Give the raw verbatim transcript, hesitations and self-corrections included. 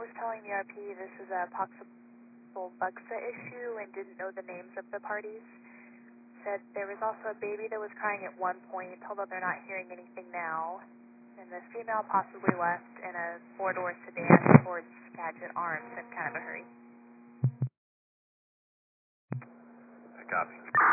was telling the R P this is a possible Buxa issue and didn't know the names of the parties. Said there was also a baby that was crying at one point, although they're not hearing anything now. And the female possibly left in a four-door sedan towards Skagit Arms in kind of a hurry. I copy.